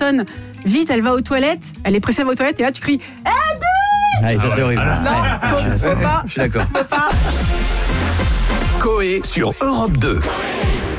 personne, vite, elle va aux toilettes, elle est pressée, elle va aux toilettes, et là, tu cries « Ah, ça c'est horrible. Non, faut pas. Je suis d'accord. Faut pas. Coé sur Europe 2.